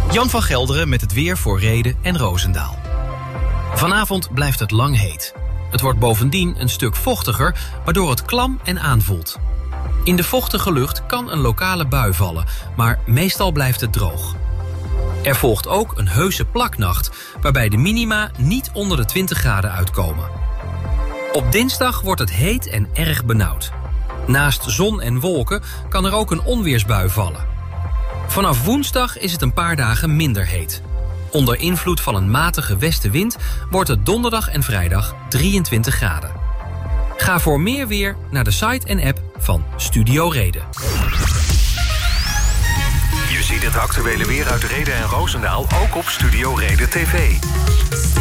Jan van Gelderen met het weer voor Rheden en Roosendaal. Vanavond blijft het lang heet. Het wordt bovendien een stuk vochtiger, waardoor het klam en aanvoelt. In de vochtige lucht kan een lokale bui vallen, maar meestal blijft het droog. Er volgt ook een heuse plaknacht, waarbij de minima niet onder de 20 graden uitkomen. Op dinsdag wordt het heet en erg benauwd. Naast zon en wolken kan er ook een onweersbui vallen. Vanaf woensdag is het een paar dagen minder heet. Onder invloed van een matige westenwind wordt het donderdag en vrijdag 23 graden. Ga voor meer weer naar de site en app van Studio Reden. Je ziet het actuele weer uit Rheden en Roosendaal ook op Studio Reden TV.